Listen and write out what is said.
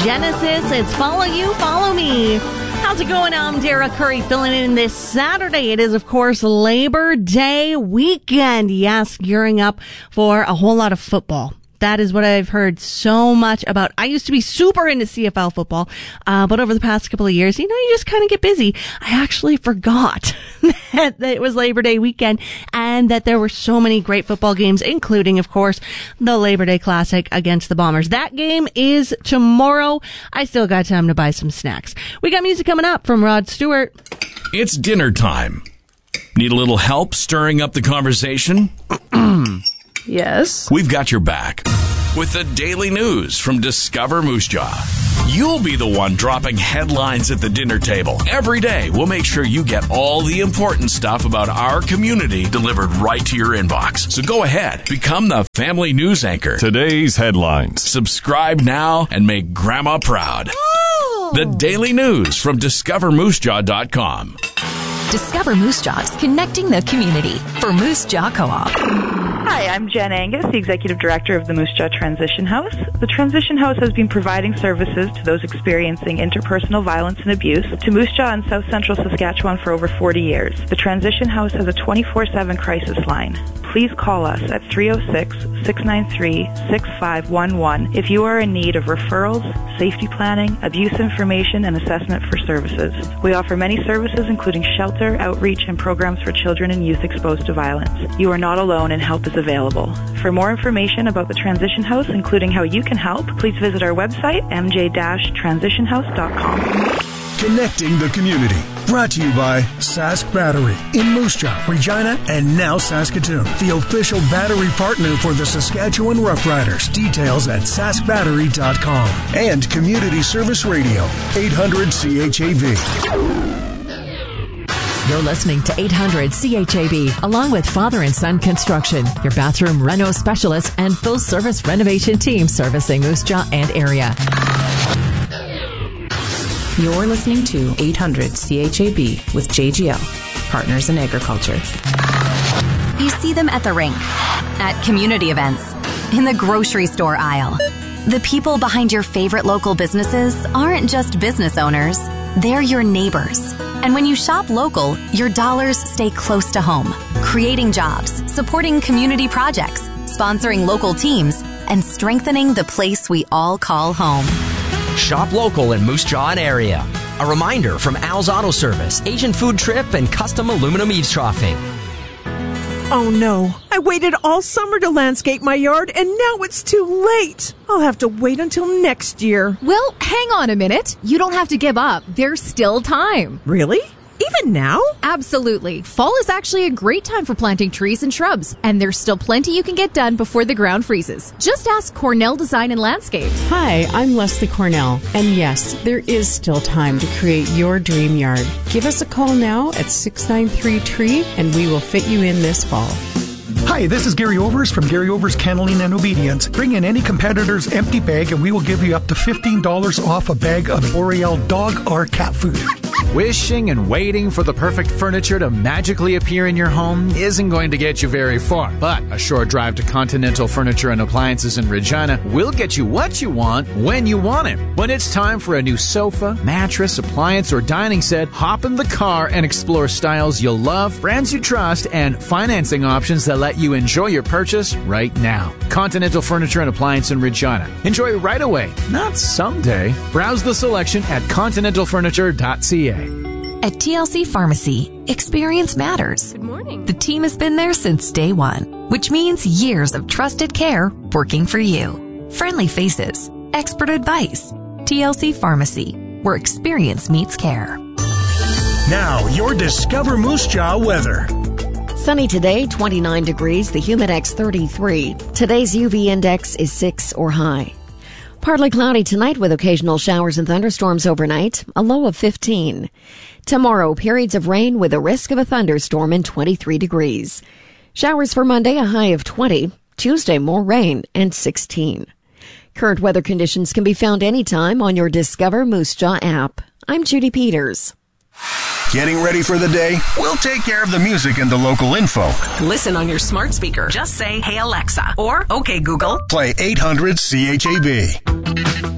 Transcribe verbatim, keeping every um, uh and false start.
Genesis. It's Follow You, Follow Me. How's it going? I'm Dara Curry filling in this Saturday. It is, of course, Labor Day weekend. Yes, gearing up for a whole lot of football. That is what I've heard so much about. I used to be super into C F L football, uh, but over the past couple of years, you know, you just kind of get busy. I actually forgot that, that it was Labor Day weekend and that there were so many great football games, including, of course, the Labor Day Classic against the Bombers. That game is tomorrow. I still got time to buy some snacks. We got music coming up from Rod Stewart. It's dinner time. Need a little help stirring up the conversation? Yes. We've got your back with the daily news from Discover Moose Jaw. You'll be the one dropping headlines at the dinner table. Every day, we'll make sure you get all the important stuff about our community delivered right to your inbox. So go ahead, become the family news anchor. Today's headlines. Subscribe now and make Grandma proud. Oh. The daily news from discover moose jaw dot com. Discover Moose Jaw's connecting the community for Moose Jaw Co-op. Hi, I'm Jen Angus, the Executive Director of the Moose Jaw Transition House. The Transition House has been providing services to those experiencing interpersonal violence and abuse to Moose Jaw in South Central Saskatchewan for over forty years. The Transition House has a twenty-four seven crisis line. Please call us at three oh six, six nine three, six five one one if you are in need of referrals, safety planning, abuse information, and assessment for services. We offer many services including shelter, outreach, and programs for children and youth exposed to violence. You are not alone and help is available. For more information about the Transition House, including how you can help, please visit our website, m j dash transition house dot com. Connecting the community. Brought to you by Sask Battery in Moose Jaw, Regina, and now Saskatoon. The official battery partner for the Saskatchewan Roughriders. Details at sask battery dot com. And Community Service Radio, eight hundred C H A B. You're listening to eight hundred C H A B, along with Father and Son Construction, your bathroom reno specialist and full-service renovation team servicing Moose Jaw and area. You're listening to eight hundred C H A B with J G L, Partners in Agriculture. You see them at the rink, at community events, in the grocery store aisle. The people behind your favorite local businesses aren't just business owners, they're your neighbors. And when you shop local, your dollars stay close to home, creating jobs, supporting community projects, sponsoring local teams, and strengthening the place we all call home. Shop local in Moose Jaw and area. A reminder from Al's Auto Service, Asian Food Trip, and Custom Aluminum Eavesdropping. Oh no, I waited all summer to landscape my yard and now it's too late. I'll have to wait until next year. Well, hang on a minute. You don't have to give up. There's still time. Really? Even now? Absolutely. Fall is actually a great time for planting trees and shrubs, and there's still plenty you can get done before the ground freezes. Just ask Cornell Design and Landscape. Hi, I'm Leslie Cornell, and yes, there is still time to create your dream yard. Give us a call now at six nine three tree, and we will fit you in this fall. Hi, this is Gary Overs from Gary Overs Kenneling and Obedience. Bring in any competitor's empty bag and we will give you up to fifteen dollars off a bag of Boreal dog or cat food. Wishing and waiting for the perfect furniture to magically appear in your home isn't going to get you very far. But a short drive to Continental Furniture and Appliances in Regina will get you what you want when you want it. When it's time for a new sofa, mattress, appliance, or dining set, hop in the car and explore styles you'll love, brands you trust, and financing options that let you enjoy your purchase right now. Continental Furniture and Appliance in Regina. Enjoy right away, not someday. Browse the selection at continental furniture dot c a. At T L C Pharmacy, experience matters. Good morning. The team has been there since day one, which means years of trusted care working for you. Friendly faces, expert advice. T L C Pharmacy, where experience meets care. Now, your Discover Moose Jaw weather. Sunny today, twenty-nine degrees, the Humidex thirty-three. Today's U V index is six or high. Partly cloudy tonight with occasional showers and thunderstorms overnight, a low of fifteen. Tomorrow, periods of rain with a risk of a thunderstorm and twenty-three degrees. Showers for Monday, a high of twenty. Tuesday, more rain and sixteen. Current weather conditions can be found anytime on your Discover Moose Jaw app. I'm Judy Peters. Getting ready for the day? We'll take care of the music and the local info. Listen on your smart speaker. Just say, "Hey Alexa," or "Okay Google." Play eight hundred C H A B.